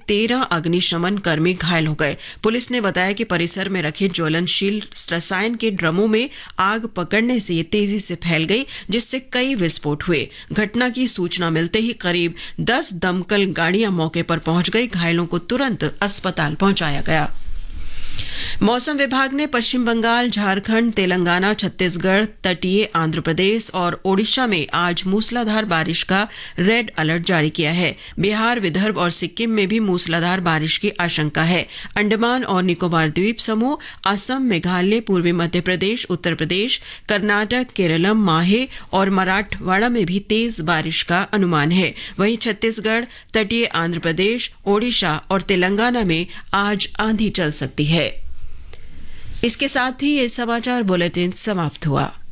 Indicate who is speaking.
Speaker 1: 13 अग्निशमन कर्मी घायल हो गए। पुलिस ने बताया कि परिसर में रखे ज्वलनशील रसायन के ड्रमों में आग पकड़ने से ये तेजी से फैल गई, जिससे कई विस्फोट हुए। घटना की सूचना मिलते ही करीब 10 दमकल गाड़ियां मौके पर पहुंच गई। घायलों को तुरंत अस्पताल पहुंचाया गया। मौसम विभाग ने पश्चिम बंगाल, झारखंड, तेलंगाना, छत्तीसगढ़, तटीय आंध्र प्रदेश और ओडिशा में आज मूसलाधार बारिश का रेड अलर्ट जारी किया है। बिहार, विदर्भ और सिक्किम में भी मूसलाधार बारिश की आशंका है। अंडमान और निकोबार द्वीप समूह, असम, मेघालय, पूर्वी मध्य प्रदेश, उत्तर प्रदेश, कर्नाटक, केरलम, माहे और मराठवाड़ा में भी तेज बारिश का अनुमान है। वहीं छत्तीसगढ़, तटीय आंध्र प्रदेश, ओडिशा और तेलंगाना में आज आंधी चल सकती है। इसके साथ ही ये समाचार बुलेटिन समाप्त हुआ।